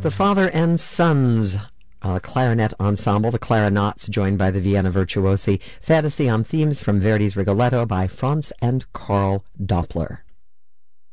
The Father and Sons clarinet ensemble, the Clarinauts, joined by the Vienna Virtuosi, Fantasy on themes from Verdi's Rigoletto by Franz and Karl Doppler.